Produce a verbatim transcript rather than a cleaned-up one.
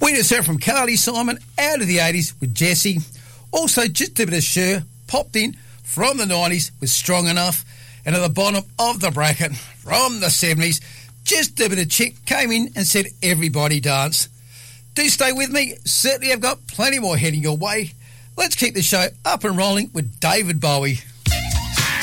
We just heard from Carly Simon out of the eighties with Jessie. Also, just a bit of Cher popped in from the nineties with Strong Enough. And at the bottom of the bracket from the seventies, just a bit of Chick came in and said, everybody dance. Do stay with me. Certainly I've got plenty more heading your way. Let's keep the show up and rolling with David Bowie.